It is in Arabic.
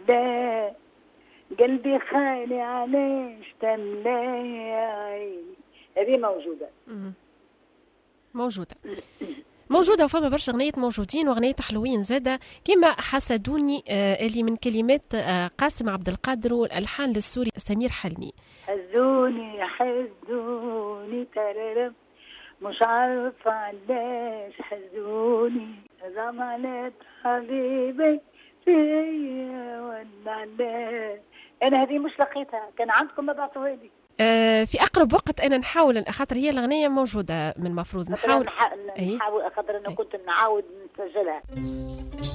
لا قلبي خالي علاش تملاي يا عيني. هذه موجودة وفما برشا أغنيات موجودين وأغنيات حلوين زادة كما حسدوني اللي من كلمات قاسم عبد القادر والألحان للسوري سمير حلمي. حزوني تررم مش عارفة علاش حزوني زمانات حبيبي فيا ولا علاش. أنا هذه مش لقيتها، كان عندكم ما بعثوها لي. في أقرب وقت أنا نحاول خاطر هي الأغنية موجودة من المفروض نحاول خاطر أنا كنت نعاود نسجلها.